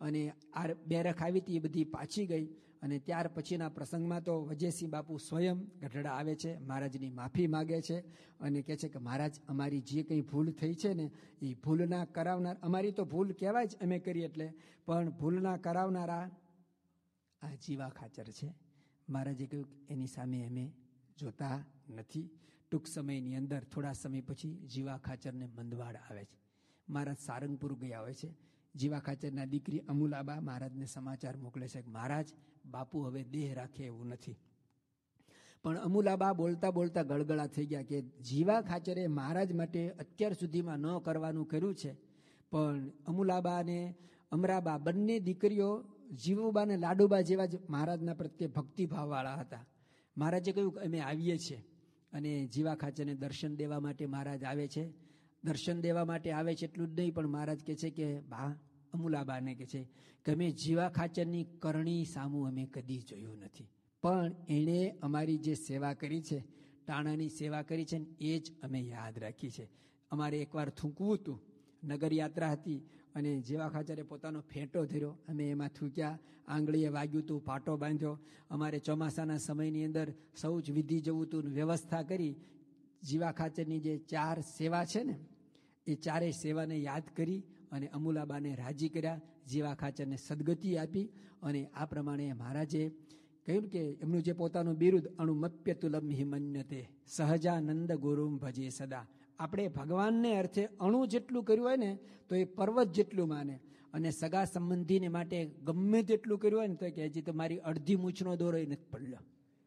અને આ બેરખ આવી હતી એ બધી પાછી ગઈ. અને ત્યાર પછીના પ્રસંગમાં તો વજયસિંહ બાપુ સ્વયં ગઢડા આવે છે, મહારાજની માફી માગે છે અને કહે છે કે મહારાજ અમારી જે કંઈ ભૂલ થઈ છે ને એ ભૂલ ના કરાવનાર, અમારી તો ભૂલ કહેવાય જ અમે કરી એટલે, પણ ભૂલ ના કરાવનારા આ જીવા ખાચર છે. મહારાજે કહ્યું એની સામે અમે જોતા નથી. ટૂંક સમયની અંદર થોડા સમય પછી જીવા ખાચરને મંદવાડ આવે છે. મહારાજ સારંગપુર ગયા હોય છે. જીવા ખાચરના દીકરી અમુલાબા મહારાજને સમાચાર મોકલે છે કે મહારાજ બાપુ હવે દેહ રાખે એવું નથી. પણ અમુલાબા બોલતા બોલતા ગળગળા થઈ ગયા કે જીવા ખાચરે મહારાજ માટે અત્યાર સુધીમાં ન કરવાનું કર્યું છે. પણ અમુલાબા અને અમરાબા બંને દીકરીઓ જીવુબા અને લાડુબા જેવા જ મહારાજના પ્રત્યે ભક્તિભાવવાળા હતા. મહારાજે કહ્યું કે અમે આવીએ છીએ. અને જીવા ખાચરને દર્શન દેવા માટે મહારાજ આવે છે. દર્શન દેવા માટે આવે છે એટલું જ નહીં, પણ મહારાજ કહે છે કે બા અમુલાબાને કહે છે કે અમે જીવા ખાચરની કરણી સામું અમે કદી જોયું નથી, પણ એણે અમારી જે સેવા કરી છે, ટાણાની સેવા કરી છે ને એ જ અમે યાદ રાખી છે. અમારે એકવાર થૂંકવું હતું, નગર યાત્રા હતી અને જીવા ખાચરે પોતાનો ફેંટો ધર્યો, અમે એમાં થૂક્યા, આંગળીએ વાગ્યું હતું, પાટો બાંધ્યો. અમારે ચોમાસાના સમયની અંદર શૌચ વિધિ જવું હતું, વ્યવસ્થા કરી. જીવા ખાચરની જે 4 સેવા છે ને એ 4 સેવાને યાદ કરી અને અમુલાબાને રાજી કર્યા, જીવા ખાચરને સદગતિ આપી. અને આ પ્રમાણે મહારાજે કહ્યું કે એમનું જે પોતાનું બિરુદ અણુમપ્યતુલમ હિમન્યતે સહજાનંદ ગુરુમ ભજે સદા. આપણે ભગવાનને અર્થે અણુ જેટલું કર્યું હોય ને તો એ પર્વત જેટલું માને, અને સગા સંબંધીને માટે ગમે તેટલું કર્યું હોય ને તો કે હજી તો મારી અડધી મૂછનો દોરો નથી પડ્યો.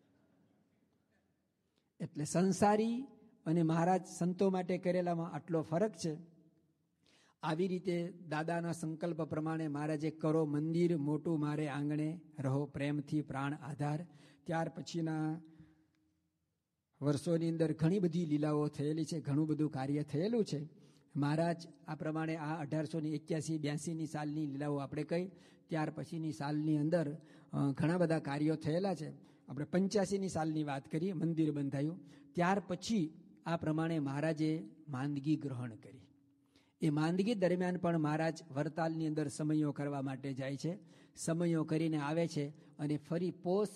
એટલે સંસારી અને મહારાજ સંતો માટે કરેલામાં આટલો ફરક છે. આવી રીતે દાદાના સંકલ્પ પ્રમાણે મહારાજે કરો મંદિર મોટું મારે આંગણે, રહો પ્રેમથી પ્રાણ આધાર. ત્યાર પછીના વર્ષોની અંદર ઘણી બધી લીલાઓ થયેલી છે, ઘણું બધું કાર્ય થયેલું છે. મહારાજ આ પ્રમાણે આ 1881-82ની સાલની લીલાઓ આપણે કહી. ત્યાર પછીની સાલની અંદર ઘણા બધા કાર્યો થયેલા છે. આપણે 85ની સાલની વાત કરીએ, મંદિર બંધાયું. ત્યાર પછી આ પ્રમાણે મહારાજે માંદગી ગ્રહણ કરી. એ માંદગી દરમિયાન પણ મહારાજ વરતાલની અંદર સમયો કરવા માટે જાય છે. સમયો કરીને આવે છે અને ફરી પોષ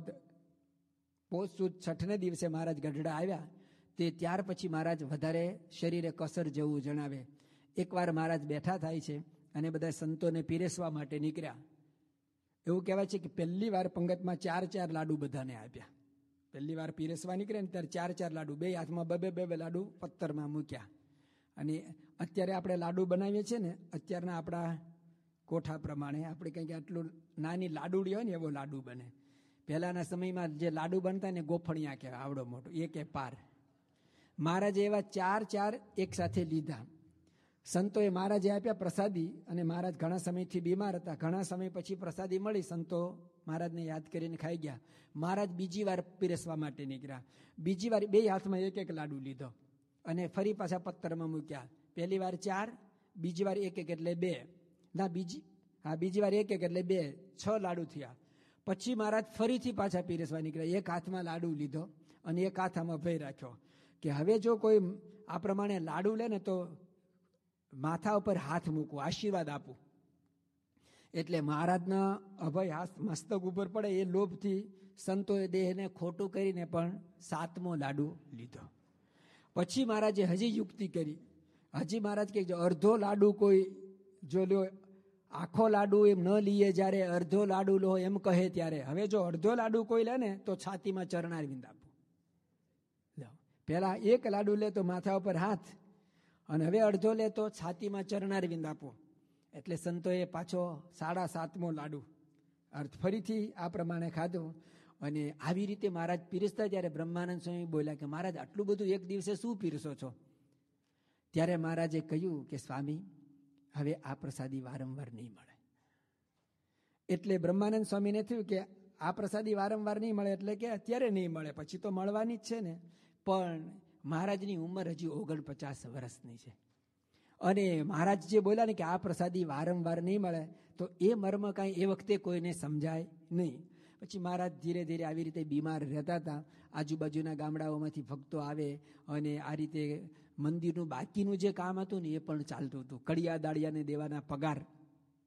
સુદ છઠને દિવસે મહારાજ ગઢડા આવ્યા. તે ત્યાર પછી મહારાજ વધારે શરીરે કસર જેવું જણાવે. એકવાર મહારાજ બેઠા થાય છે અને બધા સંતોને પીરસવા માટે નીકળ્યા. એવું કહેવાય છે કે પહેલી વાર પંગતમાં 4 લાડુ બધાને આપ્યા. પહેલી વાર પીરસવા નીકળે ને ત્યારે 4 લાડુ, 2 હાથમાં 2 લાડુ પથ્થરમાં મૂક્યા. અને અત્યારે આપણે લાડુ બનાવીએ છીએ ને, અત્યારના આપણા કોઠા પ્રમાણે આપણે કંઈક આટલું નાની લાડુડી હોય ને એવો લાડુ બને. પહેલાના સમયમાં જે લાડુ બનતા ને ગોફણિયા કહેવાય, આવડો મોટો, એક પાર. મહારાજે એવા 4 એક સાથે લીધા. સંતોએ મહારાજે આપ્યા પ્રસાદી, અને મહારાજ ઘણા સમયથી બીમાર હતા. ઘણા સમય પછી પ્રસાદી મળી, સંતો મહારાજને યાદ કરીને ખાઈ ગયા. મહારાજ બીજી વાર પીરસવા માટે નીકળ્યા. બીજી વાર 2 હાથમાં એક લાડુ લીધો અને ફરી પાછા પત્તરમાં મૂક્યા. પહેલી વાર 4, બીજી વાર એક એટલે 2, ના બીજી વાર એક એટલે 2, 6 લાડુ થયા. પછી મહારાજ ફરીથી પાછા પીરસવા નીકળ્યા. એક હાથમાં લાડુ લીધો અને એક હાથમાં ભય રાખ્યો કે હવે જો કોઈ આ પ્રમાણે લાડુ લે ને તો માથા ઉપર હાથ મૂકવું, આશીર્વાદ આપવું. એટલે મહારાજના અભય હાથ મસ્તક ઉપર પડે એ લોભથી સંતોએ દેહને ખોટું કરીને પણ 7મો લાડુ લીધો. પછી મહારાજે હજી યુક્તિ કરી. હજી મહારાજ કહે અડધો લાડુ કોઈ જો લ્યો, આખો લાડુ એમ ન લઈએ, જ્યારે અડધો લાડુ લો એમ કહે ત્યારે, હવે જો અડધો લાડુ કોઈ લે ને તો છાતીમાં ચરણાર વિંદ આપવું. પેલા 1 લાડુ લે તો માથા ઉપર હાથ, અને હવે અડધો લે તો છાતીમાં ચરણાર વિંદ આપો. એટલે સંતોએ પાછો 7.5મો લાડુ અર્થ ફરીથી આ પ્રમાણે ખાધો. અને આવી રીતે મહારાજ પીરસતા ત્યારે બ્રહ્માનંદ સ્વામી બોલ્યા કે મહારાજ આટલું બધું એક દિવસે શું પીરસો છો? ત્યારે મહારાજે કહ્યું કે સ્વામી હવે આ પ્રસાદી વારંવાર નહીં મળે. એટલે બ્રહ્માનંદ સ્વામીને થયું કે આ પ્રસાદી વારંવાર નહીં મળે એટલે કે અત્યારે નહીં મળે, પછી તો મળવાની જ છે ને. પણ મહારાજની ઉંમર હજી 49 વર્ષની છે. અને મહારાજ જે બોલ્યા ને કે આ પ્રસાદી વારંવાર નહીં મળે, તો એ મર્મ કાંઈ એ વખતે કોઈને સમજાય નહીં. પછી મહારાજ ધીરે ધીરે આવી રીતે બીમાર રહેતા હતા. આજુબાજુના ગામડાઓમાંથી ભક્તો આવે અને આ રીતે મંદિરનું બાકીનું જે કામ હતું ને એ પણ ચાલતું હતું. કડિયા દાળિયાને દેવાના પગાર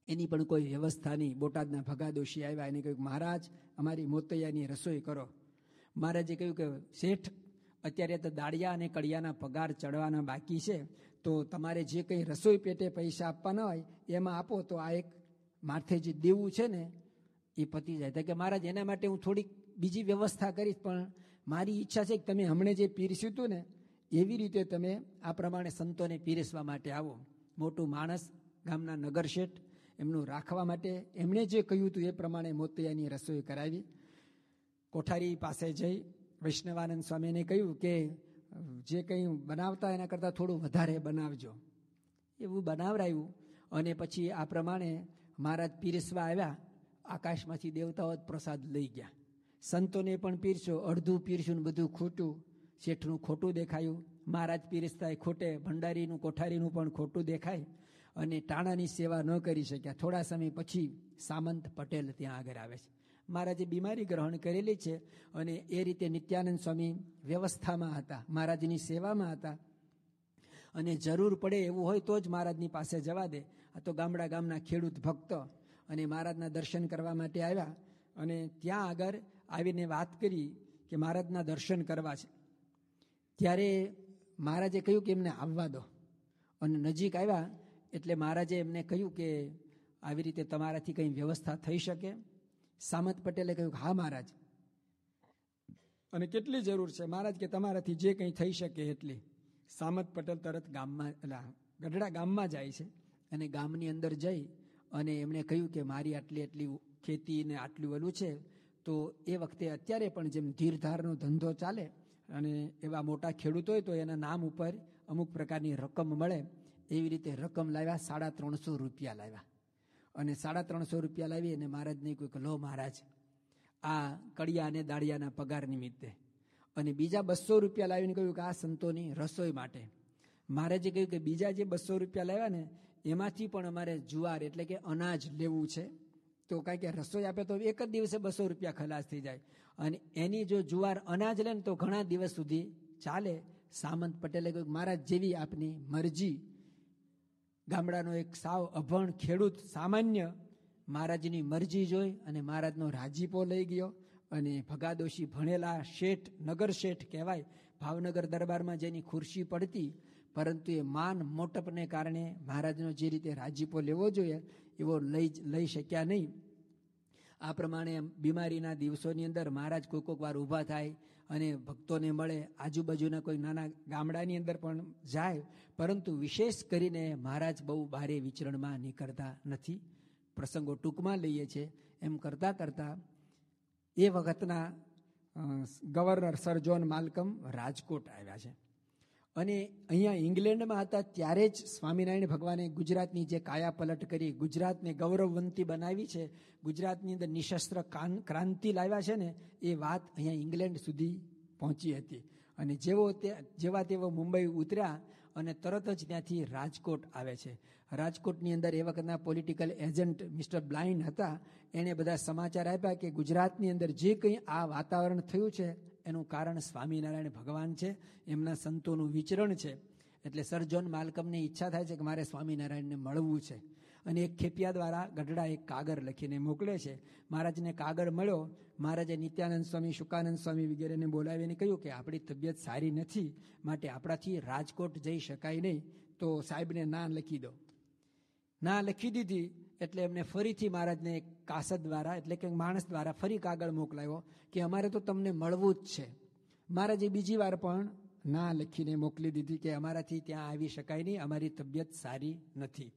એની પણ કોઈ વ્યવસ્થા નહીં. બોટાદના ભગાદોશી આવ્યા, એને કહ્યું મહારાજ અમારી મોતૈયાની રસોઈ કરો. મહારાજે કહ્યું કે શેઠ અત્યારે તો દાળિયા અને કડિયાના પગાર ચડવાના બાકી છે, તો તમારે જે કંઈ રસોઈ પેટે પૈસા આપવાના હોય એમાં આપો તો આ એક માથે જે દેવું છે ને એ પતી જાય. કે મહારાજ એના માટે હું થોડીક બીજી વ્યવસ્થા કરીશ, પણ મારી ઈચ્છા છે કે તમે હમણે જે પીરસ્યું હતું ને એવી રીતે તમે આ પ્રમાણે સંતોને પીરસવા માટે આવો. મોટું માણસ, ગામના નગર શેઠ, એમનું રાખવા માટે એમણે જે કહ્યું હતું એ પ્રમાણે મોતૈયાની રસોઈ કરાવી. કોઠારી પાસે જઈ વૈષ્ણવાનંદ સ્વામીને કહ્યું કે જે કંઈ બનાવતા એના કરતાં થોડું વધારે બનાવજો. એવું બનાવરાયું અને પછી આ પ્રમાણે મહારાજ પીરસવા આવ્યા. આકાશમાંથી દેવતાઓ જ પ્રસાદ લઈ ગયા. સંતોને પણ પીરસ્યો, અડધું પીરસ્યું ને બધું ખોટું. શેઠનું ખોટું દેખાયું, મહારાજ પીરસતા ખોટે, ભંડારીનું કોઠારીનું પણ ખોટું દેખાય અને ટાણાની સેવા ન કરી શક્યા. થોડા સમય પછી સામંત પટેલ ત્યાં આગળ આવે છે. મહારાજે બીમારી ગ્રહણ કરેલી છે અને એ રીતે નિત્યાનંદ સ્વામી વ્યવસ્થામાં હતા, મહારાજની સેવામાં હતા અને જરૂર પડે એવું હોય તો જ મહારાજની પાસે જવા દે. આ તો ગામના ખેડૂત ભક્ત અને મહારાજના દર્શન કરવા માટે આવ્યા અને ત્યાં આગળ આવીને વાત કરી કે મહારાજના દર્શન કરવા છે. ત્યારે મહારાજે કહ્યું કે એમને આવવા દો. અને નજીક આવ્યા એટલે મહારાજે એમને કહ્યું કે આવી રીતે તમારાથી કંઈ વ્યવસ્થા થઈ શકે? સામંત પટેલે કહ્યું હા મહારાજ. અને કેટલી જરૂર છે? મહારાજ કે તમારાથી જે કંઈ થઈ શકે એટલી. સામંત પટેલ તરત ગઢડા ગામમાં જાય છે અને ગામની અંદર જઈ અને એમણે કહ્યું કે મારી આટલી ખેતી ને આટલું ઓલું છે, તો એ વખતે અત્યારે પણ જેમ ધીરધારનો ધંધો ચાલે અને એવા મોટા ખેડૂત હોય તો એના નામ ઉપર અમુક પ્રકારની રકમ મળે, એવી રીતે રકમ લાવ્યા. 350 રૂપિયા લાવ્યા અને 350 રૂપિયા લાવી અને મહારાજને કહ્યું કે લો મહારાજ, આ કડિયા અને દાળિયાના પગાર નિમિત્તે. અને બીજા 200 રૂપિયા લાવીને કહ્યું કે આ સંતોની રસોઈ માટે. મહારાજે કહ્યું કે બીજા જે 200 રૂપિયા લાવ્યા ને એમાંથી પણ અમારે જુવાર એટલે કે અનાજ લેવું છે, તો કાંઈ કે રસોઈ આપે તો એક જ દિવસે 200 રૂપિયા ખલાસ થઈ જાય અને એની જો જુવાર અનાજ લે ને તો ઘણા દિવસ સુધી ચાલે. સામંત પટેલે કહ્યું મહારાજ જેવી આપની મરજી. ગામડાનો એક સાવ અભણ ખેડૂત સામાન્ય મહારાજની મરજી જોઈ અને મહારાજનો રાજીપો લઈ ગયો અને ભગાદોશી ભણેલા શેઠ, નગર શેઠ કહેવાય, ભાવનગર દરબારમાં જેની ખુરશી પડતી, પરંતુ એ માન મોટપને કારણે મહારાજનો જે રીતે રાજીપો લેવો જોઈએ એવો લઈ શક્યા નહીં. આ પ્રમાણે બીમારીના દિવસોની અંદર મહારાજ કોઈક વાર ઊભા થાય અને ભક્તોને મળે, આજુબાજુના કોઈ નાના ગામડાની અંદર પણ જાય, પરંતુ વિશેષ કરીને મહારાજ બહુ બારે વિચરણમાં નીકળતા નથી. પ્રસંગો ટૂંકમાં લઈએ છીએ. એમ કરતાં કરતાં એ વખતના governor sir John Malcolm Rajkot આવ્યા છે અને અહીંયા ઇંગ્લેન્ડમાં હતા ત્યારે જ સ્વામિનારાયણ ભગવાને ગુજરાતની જે કાયા પલટ કરી, ગુજરાતને ગૌરવવંતી બનાવી છે, ગુજરાતની અંદર નિશસ્ત્ર ક્રાંતિ લાવ્યા છે ને, એ વાત અહીંયા ઇંગ્લેન્ડ સુધી પહોંચી હતી. અને જેવા તેઓ મુંબઈ ઉતર્યા અને તરત જ ત્યાંથી રાજકોટ આવે છે. રાજકોટની અંદર એ વખતના પોલિટિકલ એજન્ટ મિસ્ટર બ્લાઇન્ડ હતા. એણે બધા સમાચાર આપ્યા કે ગુજરાતની અંદર જે કંઈ આ વાતાવરણ થયું છે એનું કારણ સ્વામિનારાયણ ભગવાન છે, એમના સંતોનું વિચરણ છે. એટલે સર જ્હોન માલ્કમની ઈચ્છા થાય છે કે મારે સ્વામિનારાયણને મળવું છે અને એક ખેપિયા દ્વારા ગઢડા એક કાગળ લખીને મોકલે છે. મહારાજને કાગળ મળ્યો. મહારાજે નિત્યાનંદ સ્વામી, શુકાનંદ સ્વામી વગેરેને બોલાવીને કહ્યું કે આપણી તબિયત સારી નથી, માટે આપણાથી રાજકોટ જઈ શકાય નહીં, તો સાહેબને ના લખી દો. ના લખી દીધી એટલે એમને ફરીથી મહારાજને એક કાસદ દ્વારા એટલે કે માણસ દ્વારા ફરી કાગળ મોકલાયો કે અમારે તો તમને મળવું જ છે. મહારાજે બીજી વાર પણ ના લખીને મોકલી દીધી કે અમારાથી ત્યાં આવી શકાય નહીં, અમારી તબિયત સારી નથી.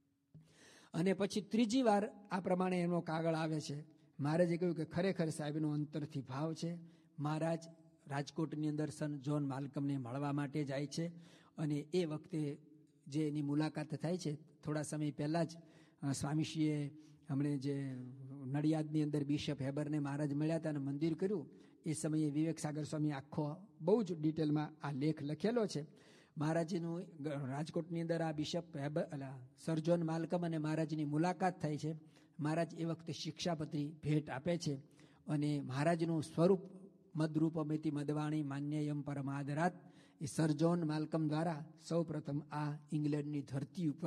અને પછી ત્રીજી વાર આ પ્રમાણે એનો કાગળ આવે છે. મહારાજે કહ્યું કે ખરેખર સાહેબનો અંતરથી ભાવ છે. મહારાજ રાજકોટની અંદર સર જ્હોન માલ્કમને મળવા માટે જાય છે અને એ વખતે જે એની મુલાકાત થાય છે, થોડા સમય પહેલાં જ સ્વામીશ્રીએ હમણે જે નડિયાદની અંદર બિશપ હેબરને મહારાજ મળ્યા હતા અને મંદિર કર્યું, એ સમયે વિવેક સાગર સ્વામી આખો બહુ જ ડિટેલમાં આ લેખ લખેલો છે. મહારાજનું રાજકોટની અંદર આ bishop Haber sir John Malcolm અને મહારાજની મુલાકાત થાય છે. મહારાજ એ વખતે શિક્ષાપત્રી ભેટ આપે છે અને મહારાજનું સ્વરૂપ મદરૂપમેતિ મદવાણી માન્યયમ પરમાદરાત એ સર જ્હોન માલ્કમ દ્વારા સૌ પ્રથમ આ ઇંગ્લેન્ડની ધરતી ઉપર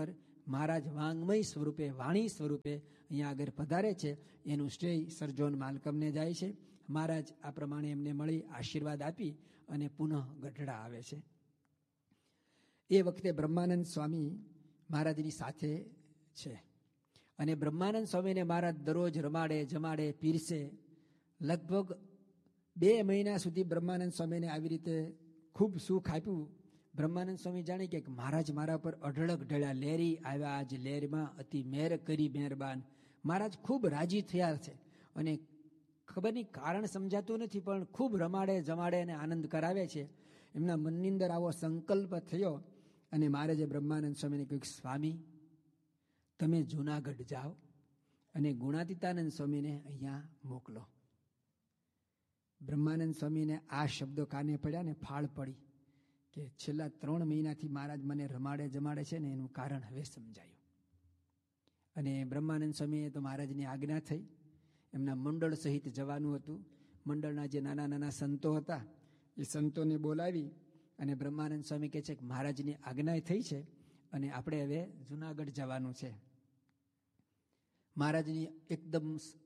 મહારાજ વાંગમય સ્વરૂપે, વાણી સ્વરૂપે અહીંયા આગળ પધારે છે. એનું શ્રેય સર જ્હોન માલ્કમને જાય છે. મહારાજ આ પ્રમાણે એમને મળી આશીર્વાદ આપી અને પુનઃ ગઢડા આવે છે. એ વખતે બ્રહ્માનંદ સ્વામી મહારાજની સાથે છે અને બ્રહ્માનંદ સ્વામીને મહારાજ દરરોજ રમાડે, જમાડે, પીરસે. લગભગ 2 મહિના સુધી બ્રહ્માનંદ સ્વામીને આવી રીતે ખૂબ સુખ આપ્યું. બ્રહ્માનંદ સ્વામી જાણે કે મહારાજ મારા પર અઢળક ઢળ્યા, લેરી આવ્યા આજ લેરમાં અતિ મેર કરી મહેરબાન. મહારાજ ખૂબ રાજી થયા છે અને ખબર નહીં કારણ સમજાતું નથી, પણ ખૂબ રમાડે, જમાડે અને આનંદ કરાવે છે. એમના મનની અંદર આવો સંકલ્પ થયો અને મહારાજે બ્રહ્માનંદ સ્વામીને કહ્યું, સ્વામી તમે જૂનાગઢ જાઓ અને ગુણાતીતાનંદ સ્વામીને અહીંયા મોકલો. બ્રહ્માનંદ સ્વામીને આ શબ્દો કાને પડ્યા ને ફાળ પડી કે છેલ્લા 3 મહિનાથી મહારાજ મને રમાડે, જમાડે છે ને એનું કારણ હવે સમજાયું. અને બ્રહ્માનંદ સ્વામીએ તો મહારાજની આજ્ઞા થઈ. એમના મંડળ સહિત જવાનું હતું. મંડળના જે નાના નાના સંતો હતા એ સંતોને બોલાવી અને બ્રહ્માનંદ સ્વામી કહે છે કે મહારાજની આજ્ઞા થઈ છે અને આપણે હવે જૂનાગઢ જવાનું છે. મહારાજની એકદમ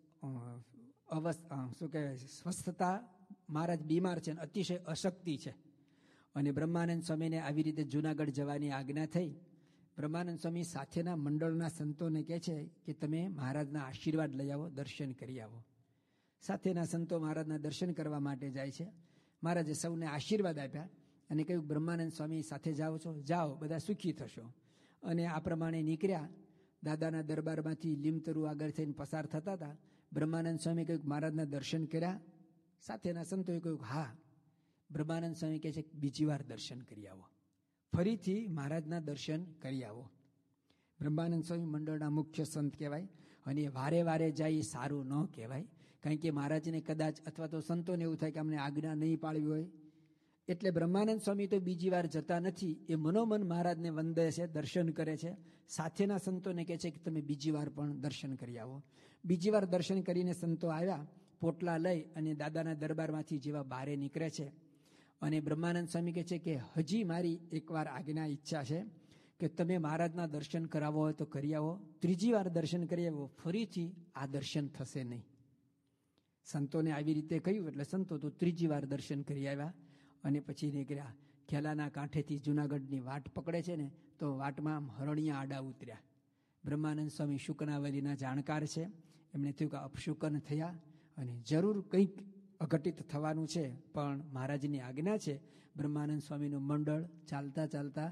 શું કહેવાય સ્વસ્થતા, મહારાજ બીમાર છે અને અતિશય અશક્તિ છે અને બ્રહ્માનંદ સ્વામીને આવી રીતે જૂનાગઢ જવાની આજ્ઞા થઈ. બ્રહ્માનંદ સ્વામી સાથેના મંડળના સંતોને કહે છે કે તમે મહારાજના આશીર્વાદ લઈ આવો, દર્શન કરી આવો. સાથેના સંતો મહારાજના દર્શન કરવા માટે જાય છે. મહારાજે સૌને આશીર્વાદ આપ્યા અને કહ્યું બ્રહ્માનંદ સ્વામી સાથે જાઓ છો, જાઓ, બધા સુખી થશો. અને આ પ્રમાણે નીકળ્યા. દાદાના દરબારમાંથી લીમતરુ આગળ થઈને પસાર થતા હતા. બ્રહ્માનંદ સ્વામી કહ્યું મહારાજના દર્શન કર્યા. સાથેના સંતોએ કહ્યું હા. બ્રહ્માનંદ સ્વામી કહે છે બીજી વાર દર્શન કરી આવો, ફરીથી મહારાજના દર્શન કરી આવો. બ્રહ્માનંદ સ્વામી મંડળના મુખ્ય સંત કહેવાય અને વારે વારે જાય એ સારું ન કહેવાય. કારણ કે મહારાજને કદાચ અથવા તો સંતોને એવું થાય કે અમને આજ્ઞા નહીં પાળવી હોય, એટલે બ્રહ્માનંદ સ્વામી તો બીજી વાર જતા નથી. એ મનોમન મહારાજને વંદે છે, દર્શન કરે છે. સાથેના સંતોને કહે છે કે તમે બીજી વાર પણ દર્શન કરી આવો. બીજી વાર દર્શન કરીને સંતો આવ્યા, પોટલા લઈ અને દાદાના દરબારમાંથી જેવા બારે નીકળે છે અને બ્રહ્માનંદ સ્વામી કહે છે કે હજી મારી એકવાર આજ્ઞા ઈચ્છા છે કે તમે મહારાજના દર્શન કરાવો હોય તો કરી આવો. ત્રીજી વાર દર્શન કરી આવો, ફરીથી આ દર્શન થશે નહીં. સંતોને આવી રીતે કહ્યું એટલે સંતો તો ત્રીજી વાર દર્શન કરી આવ્યા અને પછી નીકળ્યા. ખેલાના કાંઠેથી જૂનાગઢની વાટ પકડે છે ને તો વાટમાં હરણિયા આડા ઉતર્યા. બ્રહ્માનંદ સ્વામી શુકનાવલીના જાણકાર છે. એમણે થયું કે અપશુકન થયા અને જરૂર કંઈક અઘટિત થવાનું છે, પણ મહારાજની આજ્ઞા છે. બ્રહ્માનંદ સ્વામીનું મંડળ ચાલતા ચાલતા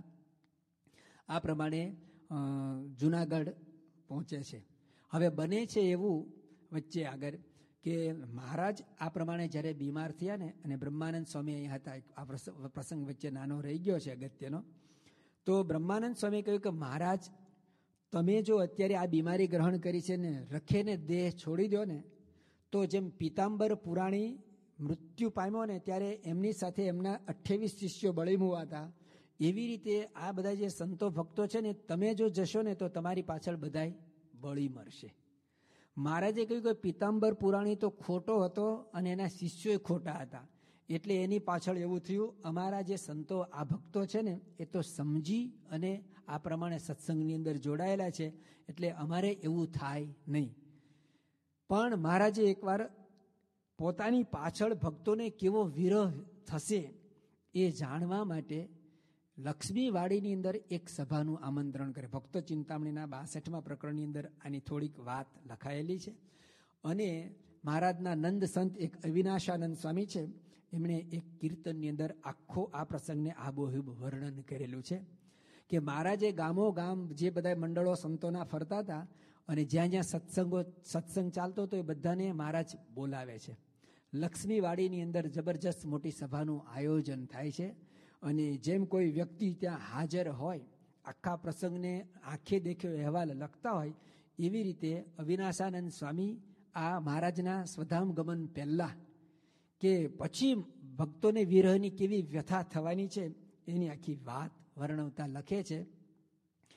આ પ્રમાણે જૂનાગઢ પહોંચે છે. હવે બને છે એવું વચ્ચે આગળ કે મહારાજ આ પ્રમાણે જ્યારે બીમાર થયા ને અને બ્રહ્માનંદ સ્વામી અહીંયા હતા, આ પ્રસંગ વચ્ચે નાનો રહી ગયો છે અગત્યનો. તો બ્રહ્માનંદ સ્વામી કહ્યું કે મહારાજ તમે જો અત્યારે આ બીમારી ગ્રહણ કરી છે ને રખેને દેહ છોડી દો ને, તો જેમ પીતાંબર પુરાણી મૃત્યુ પામ્યો ને ત્યારે એમની સાથે એમના 28 શિષ્યો બળી મુવા હતા, એવી રીતે આ બધા જે સંતો ભક્તો છે ને તમે જો જશો ને તો તમારી પાછળ બધાય બળી મરશે. મહારાજે કહ્યું કે પીતાંબર પુરાણી તો ખોટો હતો અને એના શિષ્યો ખોટા હતા, એટલે એની પાછળ એવું થયું અમારા જે સંતો આ ભક્તો છે ને એ તો સમજી અને આ પ્રમાણે સત્સંગની અંદર જોડાયેલા છે, એટલે અમારે એવું થાય નહીં. પણ મહારાજે એકવાર પોતાની પાછળ ભક્તોને કેવો વિરહ થશે એ જાણવા માટે લક્ષ્મીવાડીની અંદર એક સભાનું આમંત્રણ કરે. ભક્તો ચિંતામણીના 62મા પ્રકરણની અંદર આની થોડીક વાત લખાયેલી છે. અને મહારાજના નંદ સંત એક અવિનાશાનંદ સ્વામી છે, એમણે એક કીર્તનની અંદર આખો આ પ્રસંગને આબોહૂબ વર્ણન કરેલું છે કે મહારાજે ગામો ગામ જે બધા મંડળો સંતોના ફરતા હતા અને જ્યાં જ્યાં સત્સંગ ચાલતો હતો એ બધાને મહારાજ બોલાવે છે. લક્ષ્મીવાડીની અંદર જબરજસ્ત મોટી સભાનું આયોજન થાય છે અને જેમ કોઈ વ્યક્તિ ત્યાં હાજર હોય, આખા પ્રસંગને આંખે દેખ્યો અહેવાલ લખતા હોય, એવી રીતે અવિનાશાનંદ સ્વામી આ મહારાજના સ્વધામ ગમન પહેલા કે પછી ભક્તોને વિરહની કેવી વ્યથા થવાની છે એની આખી વાત વર્ણવતા લખે છે.